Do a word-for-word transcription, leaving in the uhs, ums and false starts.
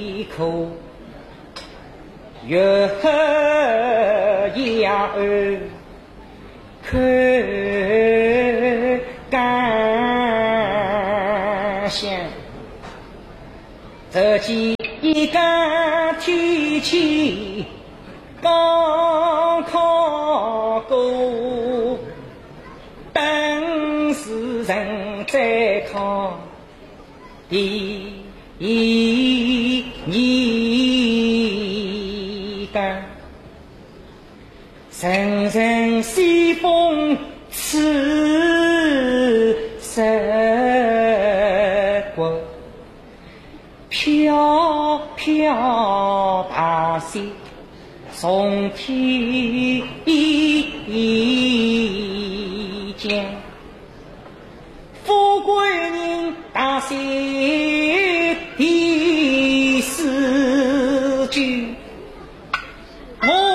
一口月牙儿可感想，这几个天气刚考过，等时人再考第一个人人西风刺十国，飘飘大雪从天降，富贵人大雪第四句。我